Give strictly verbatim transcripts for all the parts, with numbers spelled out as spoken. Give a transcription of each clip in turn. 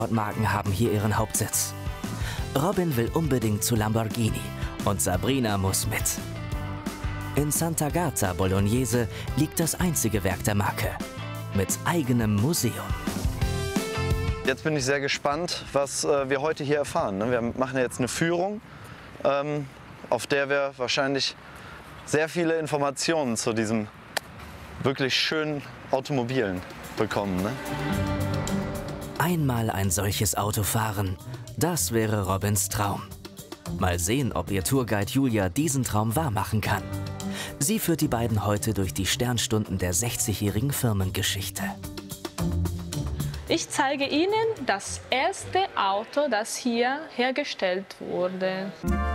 Marken haben hier ihren Hauptsitz. Robin will unbedingt zu Lamborghini und Sabrina muss mit. In Sant'Agata Bolognese liegt das einzige Werk der Marke mit eigenem Museum. Jetzt bin ich sehr gespannt, was äh, wir heute hier erfahren. Ne? Wir machen jetzt eine Führung, ähm, auf der wir wahrscheinlich sehr viele Informationen zu diesem wirklich schönen Automobilen bekommen. Ne? Einmal ein solches Auto fahren, das wäre Robins Traum. Mal sehen, ob ihr Tourguide Julia diesen Traum wahrmachen kann. Sie führt die beiden heute durch die Sternstunden der sechzigjährigen Firmengeschichte. Ich zeige Ihnen das erste Auto, das hier hergestellt wurde.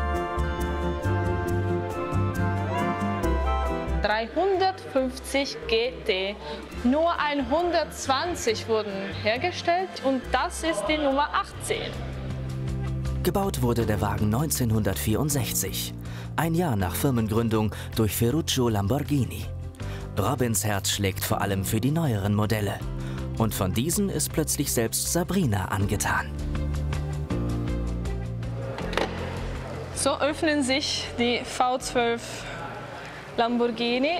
dreihundertfünfzig G T. Nur hundertzwanzig wurden hergestellt und das ist die Nummer achtzehn. Gebaut wurde der Wagen neunzehnhundertvierundsechzig, ein Jahr nach Firmengründung durch Ferruccio Lamborghini. Robins Herz schlägt vor allem für die neueren Modelle. Und von diesen ist plötzlich selbst Sabrina angetan. So öffnen sich die V zwölf Lamborghini.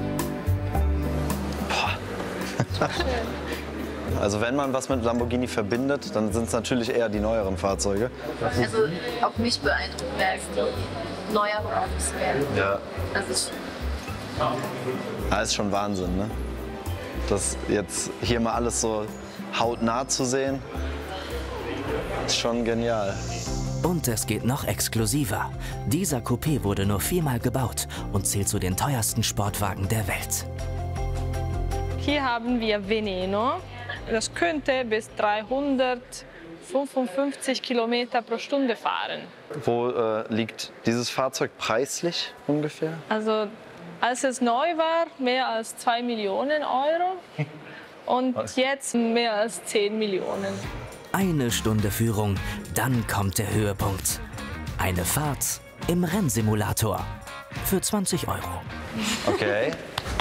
Also wenn man was mit Lamborghini verbindet, dann sind es natürlich eher die neueren Fahrzeuge. Also auch mich beeindruckt, mehr als die neueren Autos werden. Ja. Das ist Das ist schon Wahnsinn, ne? Das jetzt hier mal alles so hautnah zu sehen, ist schon genial. Und es geht noch exklusiver. Dieser Coupé wurde nur viermal gebaut und zählt zu den teuersten Sportwagen der Welt. Hier haben wir Veneno. Das könnte bis dreihundertfünfundfünfzig Kilometer pro Stunde fahren. Wo äh, liegt dieses Fahrzeug preislich ungefähr? Also als es neu war, mehr als zwei Millionen Euro und jetzt mehr als zehn Millionen. Eine Stunde Führung, dann kommt der Höhepunkt. Eine Fahrt im Rennsimulator für zwanzig Euro. Okay.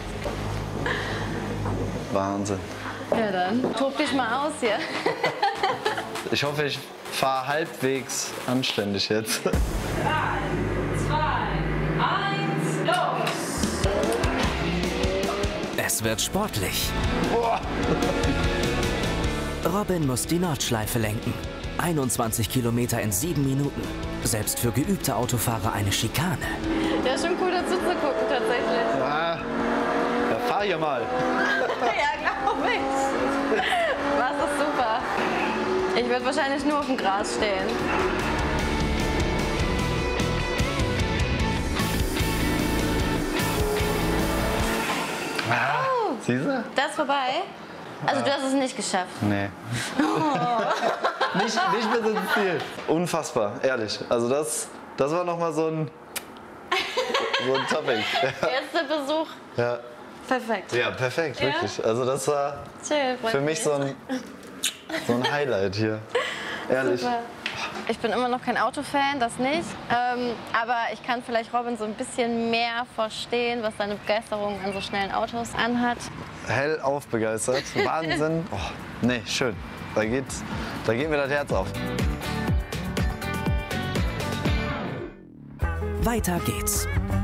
Wahnsinn. ja dann. Tob dich mal aus hier. Ich hoffe, ich fahre halbwegs anständig jetzt. drei, zwei, eins, los! Es wird sportlich. Boah. Robin muss die Nordschleife lenken. einundzwanzig Kilometer in sieben Minuten. Selbst für geübte Autofahrer eine Schikane. Ja, schon cool dazu zu gucken tatsächlich. Ah, ja, fahr hier mal. Ja, glaube ich. Das ist super. Ich würde wahrscheinlich nur auf dem Gras stehen. Ah, Oh, siehst du? das ist vorbei? Also du hast es nicht geschafft. Nee. Oh. nicht, nicht bis ins Ziel. Unfassbar, ehrlich. Also das, das war noch mal so ein, so ein Topic. Erster Besuch. Ja. Perfekt. Ja, perfekt, wirklich. Also das war Schön, freut für mich so ein, so ein Highlight hier. Ehrlich. Super. Ich bin immer noch kein Autofan, das nicht. Ähm, aber ich kann vielleicht Robin so ein bisschen mehr verstehen, was seine Begeisterung an so schnellen Autos anhat. Hellauf begeistert. Wahnsinn. Oh, nee, schön. Da, geht's, da geht mir das Herz auf. Weiter geht's.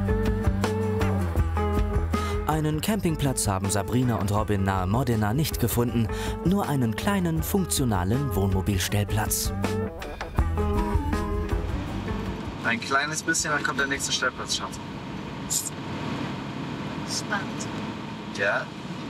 Einen Campingplatz haben Sabrina und Robin nahe Modena nicht gefunden, nur einen kleinen, funktionalen Wohnmobilstellplatz. Ein kleines bisschen, dann kommt der nächste Stellplatz, Schatz. Spannend. Ja?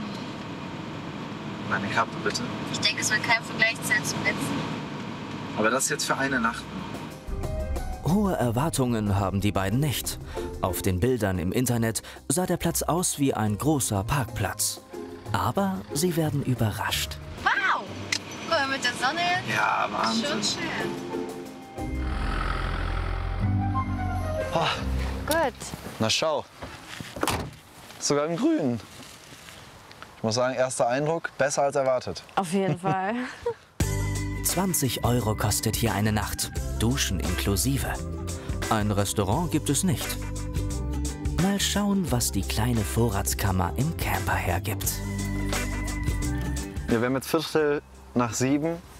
Meine Kappe, bitte. Ich denke, es wird kein Vergleich sein zum letzten. Aber das ist jetzt für eine Nacht. Hohe Erwartungen haben die beiden nicht. Auf den Bildern im Internet sah der Platz aus wie ein großer Parkplatz. Aber sie werden überrascht. Wow! Guck mal, mit der Sonne jetzt. Ja, Wahnsinn. Schon schön. Oh, Gut. na schau. Sogar im Grün. Ich muss sagen, erster Eindruck, besser als erwartet. Auf jeden Fall. zwanzig Euro kostet hier eine Nacht. Duschen inklusive. Ein Restaurant gibt es nicht. Mal schauen, was die kleine Vorratskammer im Camper hergibt. Ja, wir haben jetzt Viertel nach sieben.